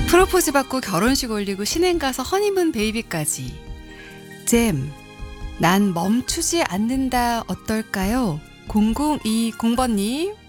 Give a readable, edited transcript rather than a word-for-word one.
프로포즈 받고 결혼식 올리고 신행 가서 허니문 베이비까지. 잼, 난 멈추지 않는다 어떨까요? 0020번님.